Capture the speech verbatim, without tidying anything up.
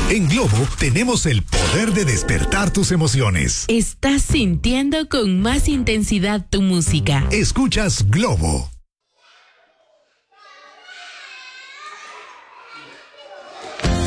En Globo tenemos el poder de despertar tus emociones. Estás sintiendo con más intensidad tu música. Escuchas Globo.